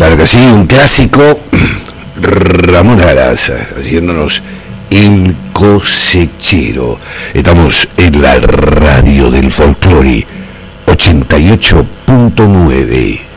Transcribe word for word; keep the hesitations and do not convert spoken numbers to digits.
Claro que sí, un clásico, Ramón Arasa, haciéndonos El Cosechero. Estamos en la radio del folclore, ochenta y ocho punto nueve.